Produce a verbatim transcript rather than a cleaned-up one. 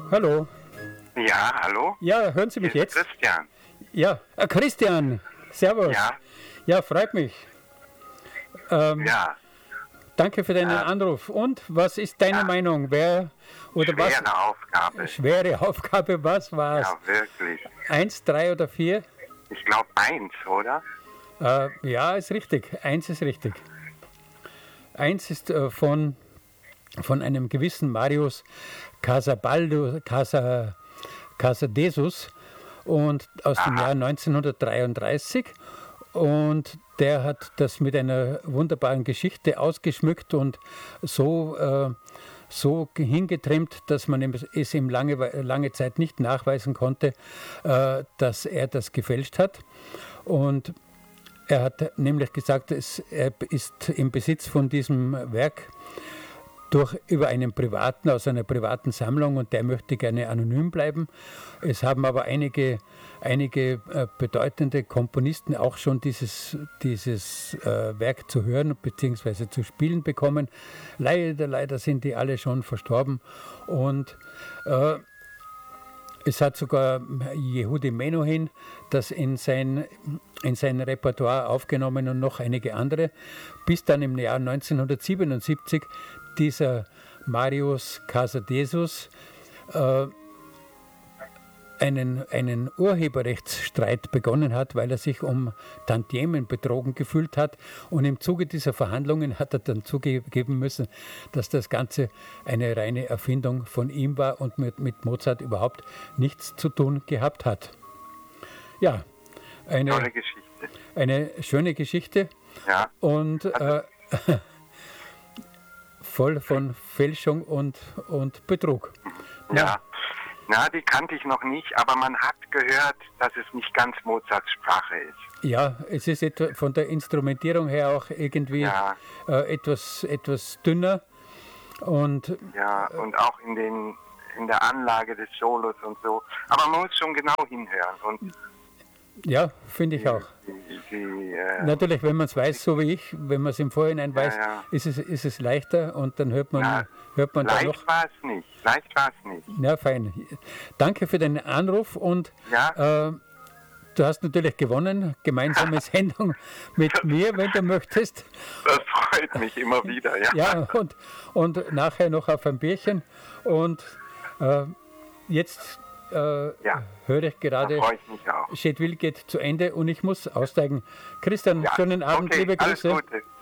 Hallo. Ja, hallo? Ja, hören Sie mich Hier ist jetzt? Christian. Ja, äh, Christian, servus. Ja, Ja, freut mich. Ähm, ja. Danke für deinen Äh, Anruf. Und was ist deine ja. Meinung? Wer oder Schwere Aufgabe. was? Schwere Aufgabe, was war's? Ja, wirklich. Eins, drei oder vier? Ich glaube eins, oder? Äh, ja, ist richtig. Eins ist richtig. Eins ist äh, von, von einem gewissen Marius Casabaldo, Casa, Casadesus und aus dem Aha. Jahr neunzehnhundertdreiunddreißig. Und der hat das mit einer wunderbaren Geschichte ausgeschmückt und so, äh, so hingetrimmt, dass man es ihm lange, lange Zeit nicht nachweisen konnte, äh, dass er das gefälscht hat. Und er hat nämlich gesagt, es, er ist im Besitz von diesem Werk durch, über einen Privaten, aus einer privaten Sammlung, und der möchte gerne anonym bleiben. Es haben aber einige, einige äh, bedeutende Komponisten auch schon dieses, dieses äh, Werk zu hören bzw. zu spielen bekommen. Leider, leider sind die alle schon verstorben. Und äh, es hat sogar Yehudi Menuhin das in sein, in sein Repertoire aufgenommen und noch einige andere, bis dann im Jahr neunzehnhundertsiebenundsiebzig dieser Marius Casadesus äh, einen, einen Urheberrechtsstreit begonnen hat, weil er sich um Tantiemen betrogen gefühlt hat. Und im Zuge dieser Verhandlungen hat er dann zugeben müssen, dass das Ganze eine reine Erfindung von ihm war und mit, mit Mozart überhaupt nichts zu tun gehabt hat. Ja, eine, Tolle Geschichte. eine schöne Geschichte Ja. und äh, voll von Fälschung und, und Betrug. Ja. Na, die kannte ich noch nicht, aber man hat gehört, dass es nicht ganz Mozarts Sprache ist. Ja, es ist etwa von der Instrumentierung her auch irgendwie Ja. äh, etwas, etwas dünner. Und Ja, und auch in den in der Anlage des Solos und so. Aber man muss schon genau hinhören. Und ja, finde ich auch. die, die, äh, Natürlich, wenn man es weiß, so wie ich, wenn man es im Vorhinein weiß, ja. Ist, es, ist es leichter und dann hört man, Ja, hört man da leicht noch. war es nicht. Leicht war es nicht. Ja, fein. Danke für den Anruf und Ja. äh, du hast natürlich gewonnen. Gemeinsame Sendung mit mir, wenn du möchtest. Das freut mich immer wieder, ja. Ja, und, und nachher noch auf ein Bierchen. Und äh, jetzt äh, Ja. höre ich Da gerade, freue ich mich auch. Chet Will geht zu Ende und ich muss aussteigen. Christian, Ja. schönen Abend, Okay, liebe alles Grüße. Gute.